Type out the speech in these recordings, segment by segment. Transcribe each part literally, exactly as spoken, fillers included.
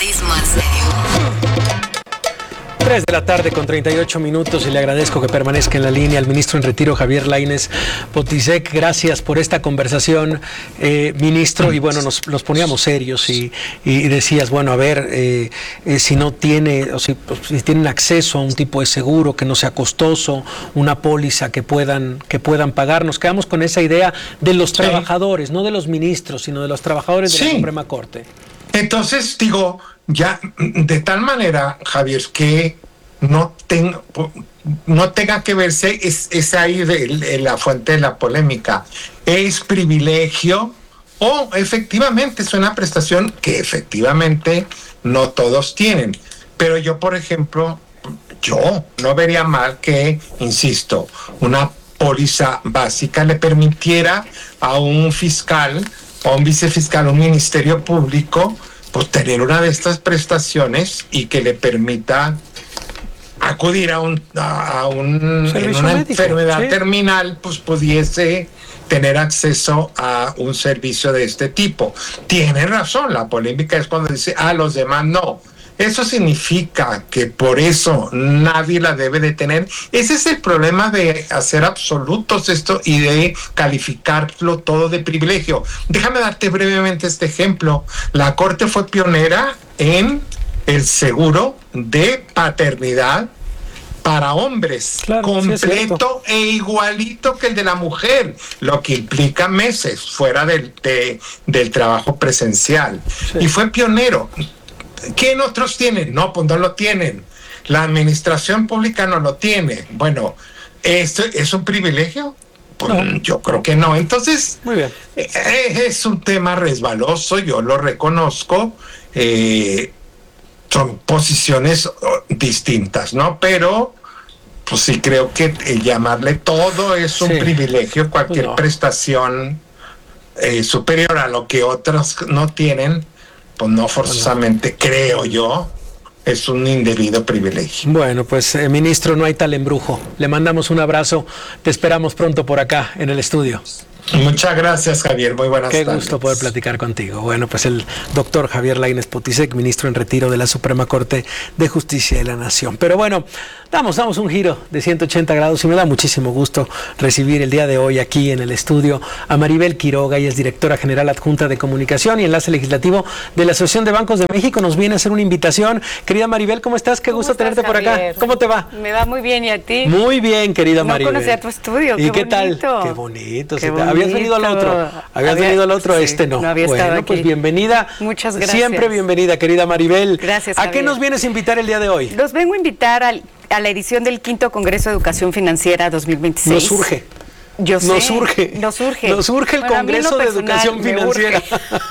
Periodismo en serio. tres de la tarde con treinta y ocho minutos y le agradezco que permanezca en la línea al ministro en retiro Javier Lainez Potisek. Gracias por esta conversación, eh, ministro. Y bueno, nos, nos poníamos serios y, y decías, bueno, a ver, eh, eh, si no tiene, o si, si tienen acceso a un tipo de seguro que no sea costoso, una póliza que puedan, que puedan pagar. Nos quedamos con esa idea de los trabajadores, sí. No de los ministros, sino de los trabajadores de sí. la Suprema Corte. Entonces, digo, ya de tal manera, Javier, que no, ten, no tenga que verse, es, es ahí de, de la fuente de la polémica. ¿Es privilegio o efectivamente es una prestación que efectivamente no todos tienen? Pero yo, por ejemplo, yo no vería mal que, insisto, una póliza básica le permitiera a un fiscal, a un vicefiscal, a un ministerio público, pues tener una de estas prestaciones y que le permita acudir a un a un en una médico, enfermedad ¿sí? terminal, pues pudiese tener acceso a un servicio de este tipo. Tiene razón, la polémica es cuando dice, ah, los demás no. Eso significa que por eso nadie la debe de tener. Ese es el problema de hacer absolutos esto y de calificarlo todo de privilegio. Déjame darte brevemente este ejemplo. La Corte fue pionera en el seguro de paternidad para hombres, claro, completo sí e igualito que el de la mujer, lo que implica meses fuera del, de, del trabajo presencial. Sí. Y fue pionero. ¿Quién otros tienen? No, pues no lo tienen. La administración pública no lo tiene. Bueno, ¿esto es un privilegio? Pues no. Yo creo que no. Entonces, muy bien. Es un tema resbaloso, yo lo reconozco. Eh, son posiciones distintas, ¿no? Pero, pues sí creo que llamarle todo es un sí. privilegio. Cualquier no. prestación eh, superior a lo que otros no tienen, pues no forzosamente, creo yo, es un indebido privilegio. Bueno, pues eh, ministro, no hay tal embrujo. Le mandamos un abrazo. Te esperamos pronto por acá en el estudio. Muchas gracias, Javier. Muy buenas Qué tardes. Qué gusto poder platicar contigo. Bueno, pues el doctor Javier Lainez Potisek, ministro en retiro de la Suprema Corte de Justicia de la Nación. Pero bueno, damos, damos un giro de ciento ochenta grados y me da muchísimo gusto recibir el día de hoy aquí en el estudio a Maribel Quiroga. Ella es directora general adjunta de comunicación y enlace legislativo de la Asociación de Bancos de México. Nos viene a hacer una invitación. Querida Maribel, ¿cómo estás? Qué gusto estás, tenerte Javier? Por acá. ¿Cómo te va? Me va muy bien, ¿y a ti? Muy bien, querida no Maribel. No conocía tu estudio, qué ¿Y qué bonito. tal? Qué bonito. Qué Sí, bonito. ¿Habías venido al otro? ¿Habías había, venido al otro? Sí, este no. no había bueno, estado aquí. Pues bienvenida. Muchas gracias. Siempre bienvenida, querida Maribel. Gracias, ¿A Javier. qué nos vienes a invitar el día de hoy? Los vengo a invitar al, a la edición del quinto Congreso de Educación Financiera dos mil veintiséis. Nos surge. Yo sé, nos surge. Nos surge. Nos surge el bueno, Congreso de Educación Financiera.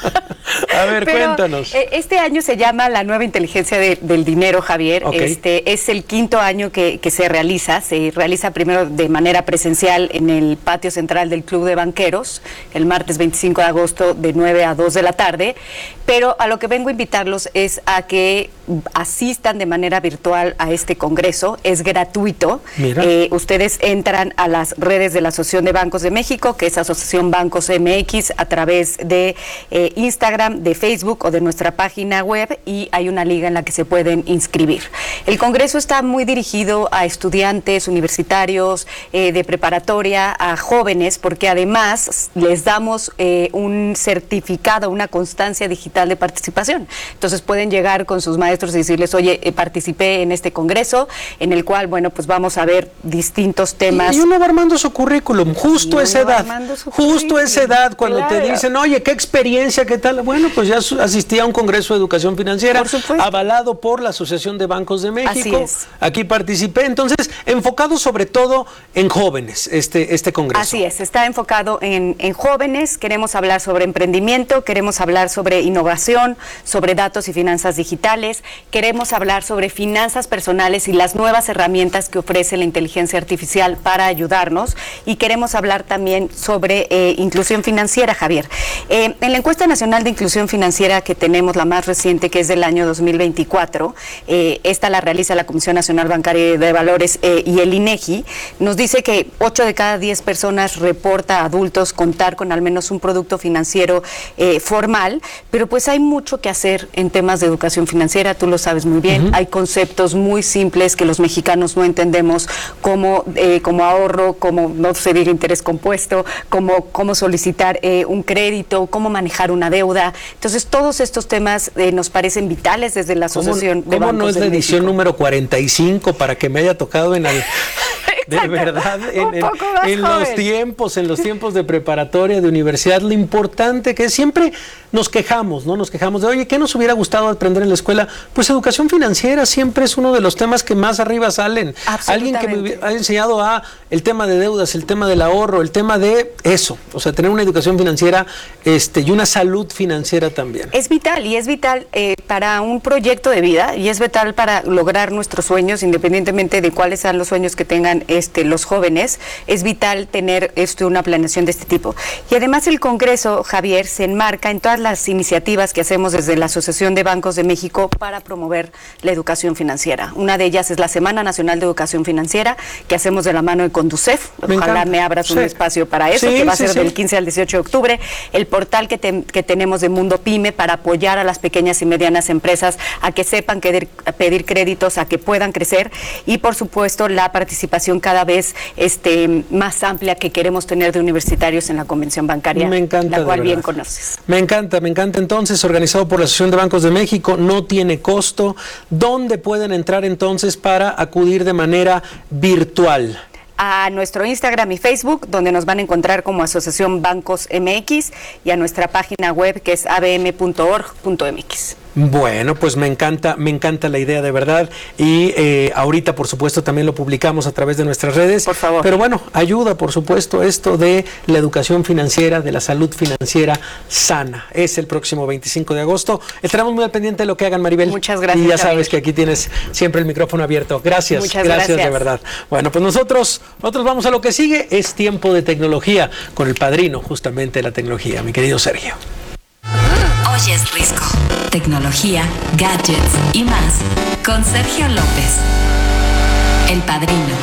A ver, Pero, cuéntanos. Eh, este año se llama la nueva inteligencia de, del dinero, Javier. Okay. Este es el quinto año que, que se realiza. Se realiza primero de manera presencial en el patio central del Club de Banqueros, el martes veinticinco de agosto de nueve a dos de la tarde. Pero a lo que vengo a invitarlos es a que asistan de manera virtual a este congreso. Es gratuito. Eh, ustedes entran a las redes de la Asociación de Bancos de México, que es Asociación Bancos M X, a través de eh, Instagram, de Facebook o de nuestra página web, y hay una liga en la que se pueden inscribir. El congreso está muy dirigido a estudiantes universitarios, eh, de preparatoria, a jóvenes, porque además les damos eh, un certificado, una constancia digital de participación. Entonces pueden llegar con sus maestros y decirles, oye, eh, participé en este congreso, en el cual, bueno, pues vamos a ver distintos temas. Y uno va armando su currículum, justo a esa edad, justo a esa edad, cuando claro. te dicen, oye, qué experiencia, qué tal, bueno, pues ya asistí a un congreso de educación financiera, por avalado por la Asociación de Bancos de México. Así es. Aquí participé, entonces, enfocado sobre todo en jóvenes, este, este congreso. Así es, está enfocado en, en jóvenes. Queremos hablar sobre emprendimiento, queremos hablar sobre innovación, sobre datos y finanzas digitales, queremos hablar sobre finanzas personales y las nuevas herramientas que ofrece la inteligencia artificial para ayudarnos, y queremos queremos hablar también sobre eh, inclusión financiera, Javier. Eh, en la encuesta nacional de inclusión financiera que tenemos, la más reciente, que es del año dos mil veinticuatro, eh, esta la realiza la Comisión Nacional Bancaria de Valores eh, y el INEGI, nos dice que ocho de cada diez personas reporta a adultos contar con al menos un producto financiero eh, formal, pero pues hay mucho que hacer en temas de educación financiera, tú lo sabes muy bien, uh-huh. Hay conceptos muy simples que los mexicanos no entendemos, como, eh, como ahorro, como no pedir interés compuesto, como cómo solicitar eh, un crédito, cómo manejar una deuda. Entonces, todos estos temas eh, nos parecen vitales desde la Asociación ¿Cómo, de ¿cómo Bancos no es de la edición México? Número cuarenta y cinco para que me haya tocado en el... De verdad, en, en, en los tiempos, en los tiempos de preparatoria, de universidad, lo importante que es, siempre nos quejamos, ¿no? Nos quejamos de, oye, ¿qué nos hubiera gustado aprender en la escuela? Pues educación financiera siempre es uno de los temas que más arriba salen. Alguien que me ha enseñado a el tema de deudas, el tema del ahorro, el tema de eso, o sea, tener una educación financiera este, y una salud financiera también. Es vital, y es vital eh, para un proyecto de vida, y es vital para lograr nuestros sueños, independientemente de cuáles sean los sueños que tengan Este, los jóvenes, es vital tener esto, una planeación de este tipo. Y además el Congreso, Javier, se enmarca en todas las iniciativas que hacemos desde la Asociación de Bancos de México para promover la educación financiera. Una de ellas es la Semana Nacional de Educación Financiera, que hacemos de la mano de Conducef. Me Ojalá encanta. me abras Sí. un espacio para eso, Sí, que va a sí, ser sí. del quince al dieciocho de octubre. El portal que, te, que tenemos de Mundo Pyme para apoyar a las pequeñas y medianas empresas a que sepan pedir, pedir créditos, a que puedan crecer. Y por supuesto la participación cada vez este, más amplia que queremos tener de universitarios en la Convención Bancaria, me encanta, la cual de bien verdad. conoces. Me encanta, me encanta. Entonces, organizado por la Asociación de Bancos de México, no tiene costo. ¿Dónde pueden entrar entonces para acudir de manera virtual? A nuestro Instagram y Facebook, donde nos van a encontrar como Asociación Bancos M X, y a nuestra página web, que es a b m punto org punto m x. Bueno, pues me encanta, me encanta la idea de verdad, y eh, ahorita por supuesto también lo publicamos a través de nuestras redes. Por favor. Pero bueno, ayuda por supuesto esto de la educación financiera, de la salud financiera sana. Es el próximo veinticinco de agosto. Estaremos muy al pendiente de lo que hagan, Maribel. Muchas gracias, Y ya Javier. sabes que aquí tienes siempre el micrófono abierto. Gracias, Muchas gracias, gracias. de verdad. Bueno, pues nosotros, nosotros vamos a lo que sigue. Es tiempo de tecnología con el padrino justamente de la tecnología, mi querido Sergio. Hoy es Risco. Tecnología, gadgets y más con Sergio López, el padrino.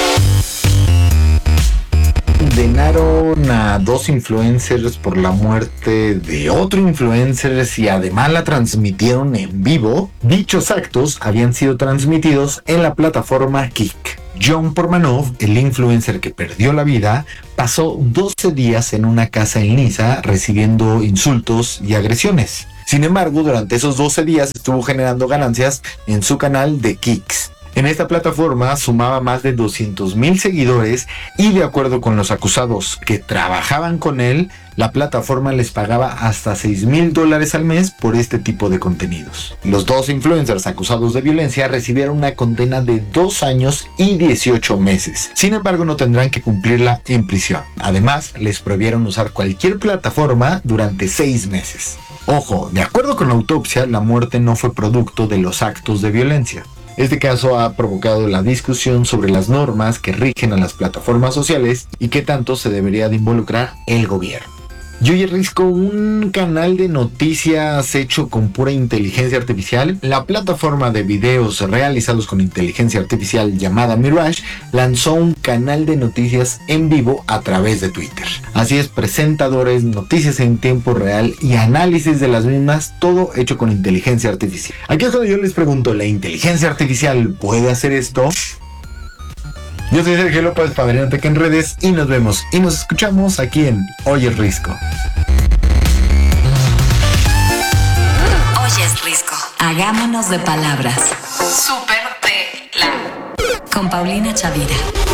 Condenaron a dos influencers por la muerte de otro influencer y además la transmitieron en vivo. Dichos actos habían sido transmitidos en la plataforma Kik. John Portmanov, el influencer que perdió la vida, pasó doce días en una casa en Niza recibiendo insultos y agresiones. Sin embargo, durante esos doce días estuvo generando ganancias en su canal de Kicks. En esta plataforma sumaba más de doscientos mil seguidores y, de acuerdo con los acusados que trabajaban con él, la plataforma les pagaba hasta seis mil dólares al mes por este tipo de contenidos. Los dos influencers acusados de violencia recibieron una condena de dos años y dieciocho meses. Sin embargo, no tendrán que cumplirla en prisión. Además, les prohibieron usar cualquier plataforma durante seis meses. Ojo, de acuerdo con la autopsia, la muerte no fue producto de los actos de violencia. Este caso ha provocado la discusión sobre las normas que rigen a las plataformas sociales y qué tanto se debería de involucrar el gobierno. Yo y Risco, un canal de noticias hecho con pura inteligencia artificial. La plataforma de videos realizados con inteligencia artificial llamada Mirage lanzó un canal de noticias en vivo a través de Twitter. Así es, presentadores, noticias en tiempo real y análisis de las mismas, todo hecho con inteligencia artificial. Aquí es cuando yo les pregunto, ¿la inteligencia artificial puede hacer esto? Yo soy Sergio López, Padrino Tech en redes, y nos vemos y nos escuchamos aquí en Hoy es Risco. Hoy es Risco. Hagámonos de palabras. Súper de la. Con Paulina Chavira.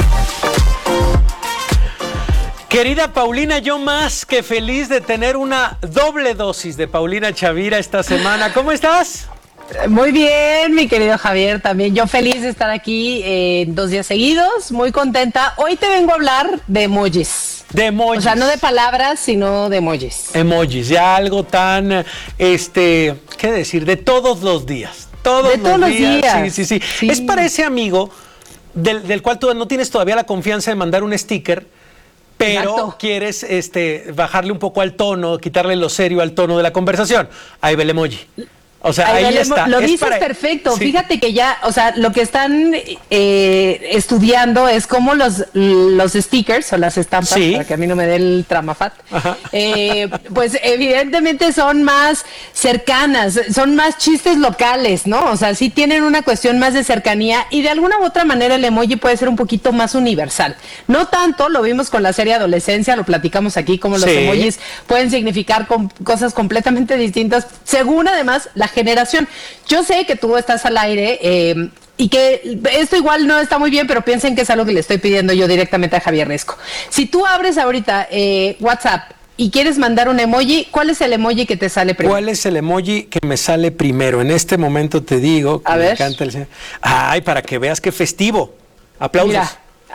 Querida Paulina, yo más que feliz de tener una doble dosis de Paulina Chavira esta semana. ¿Cómo estás? Muy bien, mi querido Javier, también yo feliz de estar aquí eh, dos días seguidos, muy contenta. Hoy te vengo a hablar de emojis. De emojis. O sea, no de palabras, sino de emojis. Emojis, ya algo tan, este, ¿qué decir? De todos los días. Todos de todos los días. días. Sí, sí, sí, sí. Es para ese amigo del, del cual tú no tienes todavía la confianza de mandar un sticker, pero Exacto. quieres este, bajarle un poco al tono, quitarle lo serio al tono de la conversación. Ahí ve el emoji. O sea, ahí, ahí está. Lo es dices para... perfecto. Sí. Fíjate que ya, o sea, lo que están eh, estudiando es cómo los, los stickers o las estampas, sí. para que a mí no me dé el tramafat, eh, pues evidentemente son más cercanas, son más chistes locales, ¿no? O sea, sí tienen una cuestión más de cercanía y de alguna u otra manera el emoji puede ser un poquito más universal. No tanto, lo vimos con la serie Adolescencia, lo platicamos aquí, como los sí. emojis pueden significar com- cosas completamente distintas, según además la generación. Yo sé que tú estás al aire eh, y que esto igual no está muy bien, pero piensen que es algo que le estoy pidiendo yo directamente a Javier Resco. Si tú abres ahorita eh, WhatsApp y quieres mandar un emoji, ¿cuál es el emoji que te sale primero? ¿Cuál es el emoji que me sale primero? En este momento te digo que a me ver. encanta el... Ay, para que veas qué festivo. Aplausos. Mira.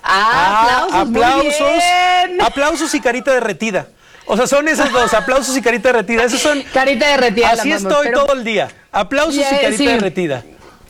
Ah, aplausos, ah, aplausos, muy bien. aplausos y carita derretida. O sea, son esos dos, aplausos y carita derretida. Esos son. Carita derretida. Así la amamos, estoy pero... todo el día. Aplausos Yeah, y carita sí. derretida.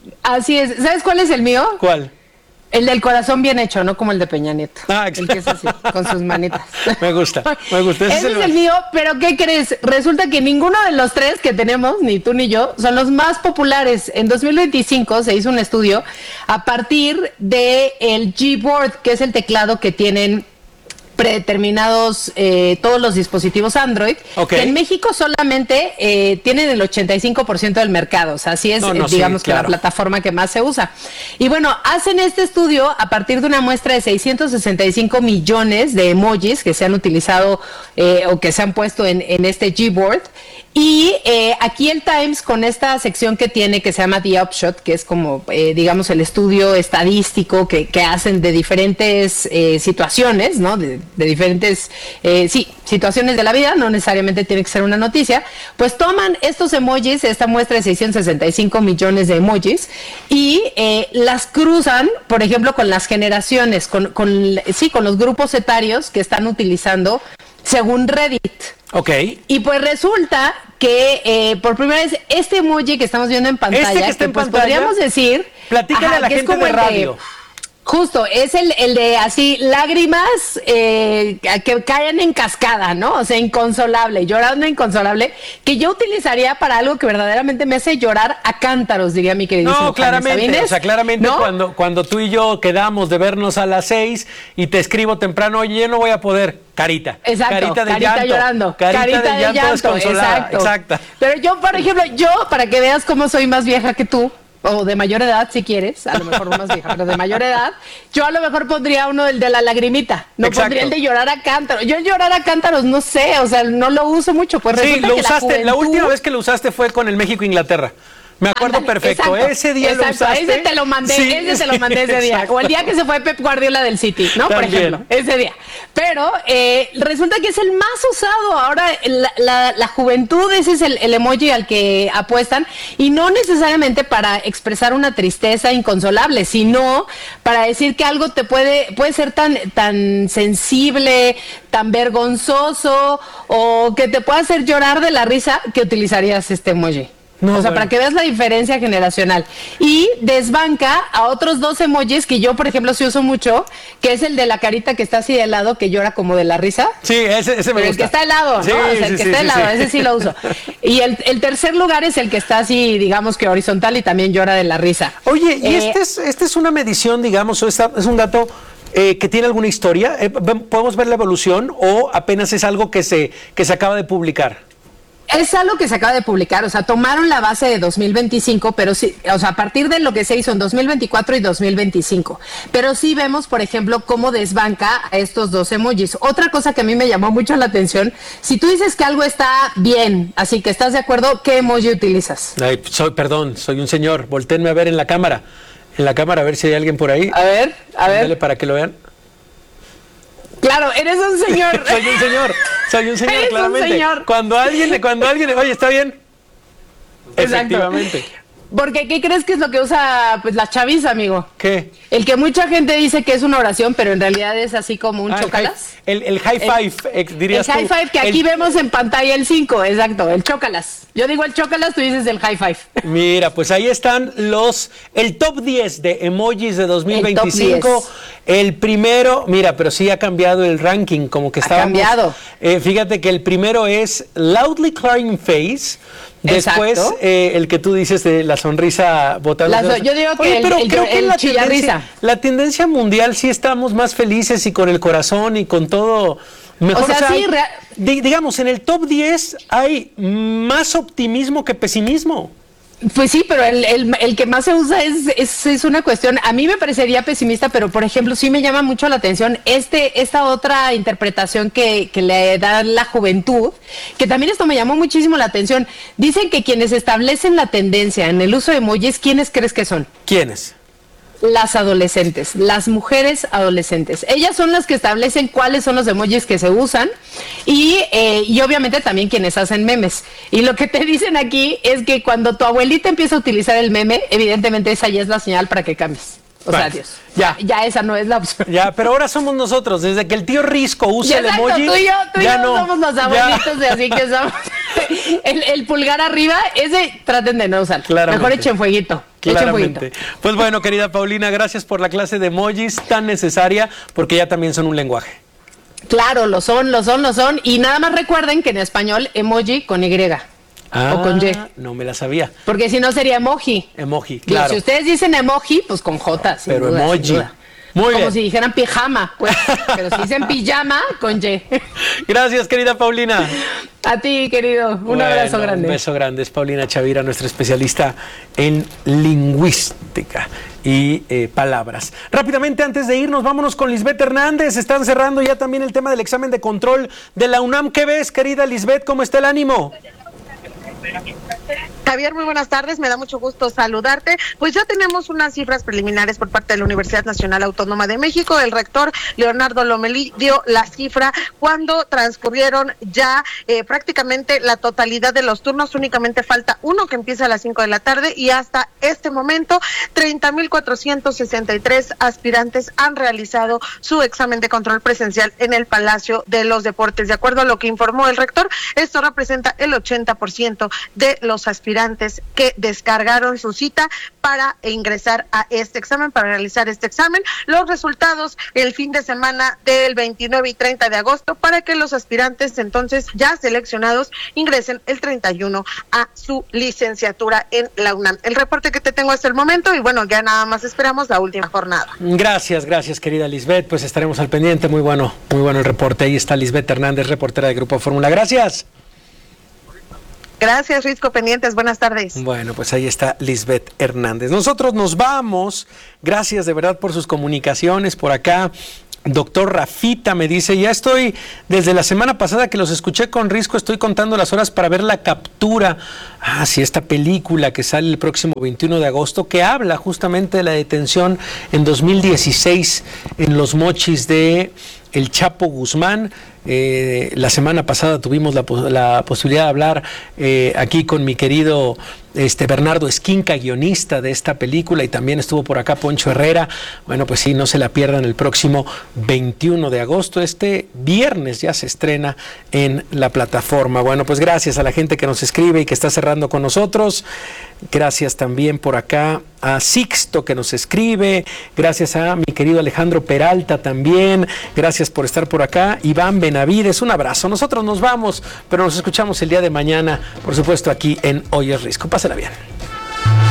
Así es. ¿Sabes cuál es el mío? ¿Cuál? El del corazón bien hecho, no como el de Peña Nieto. Ah, el que es así, con sus manitas. Me gusta, me gusta. Ese, Ese es el mío, pero ¿qué crees? Resulta que ninguno de los tres que tenemos, ni tú ni yo, son los más populares. En dos mil veinticinco se hizo un estudio a partir de el Gboard, que es el teclado que tienen predeterminados eh, todos los dispositivos Android, okay. que en México solamente eh, tienen el ochenta y cinco por ciento del mercado, o sea, así es, no, no, eh, digamos sí, que claro. la plataforma que más se usa. Y bueno, hacen este estudio a partir de una muestra de seiscientos sesenta y cinco millones de emojis que se han utilizado eh, o que se han puesto en, en este Gboard. Y eh, aquí el Times, con esta sección que tiene que se llama The Upshot, que es como, eh, digamos, el estudio estadístico que, que hacen de diferentes eh, situaciones, ¿no? De, de diferentes, eh, sí, situaciones de la vida, no necesariamente tiene que ser una noticia, pues toman estos emojis, esta muestra de seiscientos sesenta y cinco millones de emojis, y eh, las cruzan, por ejemplo, con las generaciones, con, con, sí, con los grupos etarios que están utilizando según Reddit. Ok. Y pues resulta que eh, por primera vez este emoji que estamos viendo en pantalla, este que está que en pues pantalla, podríamos decir, platícale ajá, a la que es gente como de el radio. Justo, es el, el de así lágrimas eh, que caen en cascada, ¿no? O sea, inconsolable, llorando inconsolable, que yo utilizaría para algo que verdaderamente me hace llorar a cántaros, diría mi queridísimo No, claramente, Sabines. o sea, claramente ¿no? cuando, cuando tú y yo quedamos de vernos a las seis y te escribo temprano, oye, yo no voy a poder, carita. Exacto, carita de carita llanto, llorando, carita, carita de de llanto, llanto, desconsolada, exacto. exacta. Pero yo, por ejemplo, yo, para que veas cómo soy más vieja que tú, o de mayor edad, si quieres, a lo mejor no más vieja, pero de mayor edad, yo a lo mejor pondría uno del de la lagrimita, no Exacto. pondría el de llorar a cántaros. Yo llorar a cántaros, no sé, o sea, no lo uso mucho, pues Sí, resulta lo que usaste, la, la, juventud... última vez que lo usaste fue con el México-Inglaterra. Me acuerdo Ándale, perfecto, exacto, ese día exacto, lo usaste. Ese te lo mandé, Sí, ese te lo mandé ese día. exacto. O el día que se fue Pep Guardiola del City, ¿no? También. Por ejemplo, ese día. Pero eh, resulta que es el más usado. Ahora la, la, la juventud, ese es el, el emoji al que apuestan. Y no necesariamente para expresar una tristeza inconsolable, sino para decir que algo te puede, puede ser tan, tan sensible, tan vergonzoso, o que te pueda hacer llorar de la risa, que utilizarías este emoji. No, o sea, bueno. para que veas la diferencia generacional. Y desbanca a otros dos emojis que yo, por ejemplo, sí uso mucho, que es el de la carita que está así de lado, que llora como de la risa. Sí, ese, ese me Pero el gusta. que está al lado, ¿no? Sí, o sea, el sí, que sí, está sí, al lado, sí. ese sí lo uso. Y el, el tercer lugar es el que está así, digamos que horizontal y también llora de la risa. Oye, ¿y Eh, este, es, este es una medición, digamos, o esta- es un dato eh, que tiene alguna historia? Eh, ¿Podemos ver la evolución o apenas es algo que se, que se acaba de publicar? Es algo que se acaba de publicar, o sea, tomaron la base de dos mil veinticinco, pero sí, o sea, a partir de lo que se hizo en dos mil veinticuatro y dos mil veinticinco. Pero sí vemos, por ejemplo, cómo desbanca a estos dos emojis. Otra cosa que a mí me llamó mucho la atención, si tú dices que algo está bien, así que estás de acuerdo, ¿qué emoji utilizas? Ay, soy, perdón, soy un señor. Voltéenme a ver en la cámara. En la cámara, a ver si hay alguien por ahí. A ver, a ver. Dale para que lo vean. Claro, eres un señor. Soy un señor, soy un señor, Eres un claramente. señor. Cuando alguien, cuando alguien, oye, ¿está bien? Exacto. Efectivamente. Porque, ¿qué crees que es lo que usa pues la chaviza, amigo? ¿Qué? El que mucha gente dice que es una oración, pero en realidad es así como un Ah, chócalas. El, el, el high five, el, eh, dirías El high tú. five que aquí El, vemos en pantalla el cinco, exacto, el chócalas. Yo digo el chócalas, tú dices el high five. Mira, pues ahí están los, el top diez de emojis de dos mil veinticinco. El, el primero, mira, pero sí ha cambiado el ranking, como que estábamos. Ha cambiado. Eh, fíjate que el primero es Loudly Crying Face. Después, eh, el que tú dices de la sonrisa botando. La so- yo digo que Oye, el- pero el- creo que el la chillarrisa. tendencia, la tendencia mundial sí estamos más felices y con el corazón y con todo mejor. O sea, sí, hay- rea- di- digamos, en el top diez hay más optimismo que pesimismo. Pues sí, pero el, el, el que más se usa es, es, es una cuestión, a mí me parecería pesimista, pero por ejemplo sí me llama mucho la atención este esta otra interpretación que, que le da la juventud, que también esto me llamó muchísimo la atención. Dicen que quienes establecen la tendencia en el uso de emojis, ¿quiénes crees que son? ¿Quiénes? Las adolescentes, las mujeres adolescentes. Ellas son las que establecen cuáles son los emojis que se usan y, eh, y obviamente también quienes hacen memes. Y lo que te dicen aquí es que cuando tu abuelita empieza a utilizar el meme, evidentemente esa ya es la señal para que cambies. O Vale. sea, adiós. Ya. Ya esa no es la opción. Ya, pero ahora somos nosotros. Desde que el tío Risco usa Ya, el exacto, emoji, tú y yo, tú y ya yo no. somos los Ya. abuelitos, de así que somos. El, el pulgar arriba, ese traten de no usar. Claramente. Mejor echen fueguito. Echen fueguito. Claramente. Pues bueno, querida Paulina, gracias por la clase de emojis tan necesaria, porque ya también son un lenguaje. Claro, lo son, lo son, lo son. Y nada más recuerden que en español emoji con Y. Ah, O con Y. no me la sabía. Porque si no sería emoji. Emoji, Digo, claro. si ustedes dicen emoji, pues con J, sin Pero duda, emoji. sin duda. Muy Como bien. si dijeran pijama, pues. Pero si dicen pijama, con Y. Gracias, querida Paulina. A ti, querido. Un Bueno, abrazo grande. Un beso grande. Es Paulina Chavira, nuestra especialista en lingüística y eh, palabras. Rápidamente, antes de irnos, vámonos con Lisbeth Hernández. Están cerrando ya también el tema del examen de control de la UNAM. ¿Qué ves, querida Lisbeth? ¿Cómo está el ánimo? Javier, muy buenas tardes, me da mucho gusto saludarte. Pues ya tenemos unas cifras preliminares por parte de la Universidad Nacional Autónoma de México. El rector Leonardo Lomelí dio la cifra cuando transcurrieron ya eh, prácticamente la totalidad de los turnos. Únicamente falta uno que empieza a las cinco de la tarde y hasta este momento treinta mil cuatrocientos sesenta y tres aspirantes han realizado su examen de control presencial en el Palacio de los Deportes. De acuerdo a lo que informó el rector, esto representa el ochenta por ciento de los aspirantes que descargaron su cita para ingresar a este examen, para realizar este examen. Los resultados el fin de semana del veintinueve y treinta de agosto para que los aspirantes entonces ya seleccionados ingresen el treinta y uno a su licenciatura en la UNAM. El reporte que te tengo hasta el momento y bueno, ya nada más esperamos la última jornada. Gracias, gracias, querida Lisbeth. Pues estaremos al pendiente. Muy bueno, muy bueno el reporte. Ahí está Lisbeth Hernández, reportera de Grupo Fórmula. Gracias. Gracias, Risco, pendientes. Buenas tardes. Bueno, pues ahí está Lisbeth Hernández. Nosotros nos vamos. Gracias de verdad por sus comunicaciones por acá. Doctor Rafita me dice, ya estoy, desde la semana pasada que los escuché con Risco, estoy contando las horas para ver La Captura. Ah, sí, esta película que sale el próximo veintiuno de agosto, que habla justamente de la detención en dos mil dieciséis en Los Mochis de El Chapo Guzmán. Eh, la semana pasada tuvimos la, la posibilidad de hablar eh, aquí con mi querido este Bernardo Esquinca, guionista de esta película, y también estuvo por acá Poncho Herrera. Bueno, pues sí, no se la pierdan el próximo veintiuno de agosto. Este viernes ya se estrena en la plataforma. Bueno, pues gracias a la gente que nos escribe y que está cerrando con nosotros. Gracias también por acá a Sixto que nos escribe. Gracias a mi querido Alejandro Peralta también. Gracias por estar por acá. Iván Benavides, un abrazo. Nosotros nos vamos, pero nos escuchamos el día de mañana, por supuesto, aquí en Hoy es Risco. Pásala bien.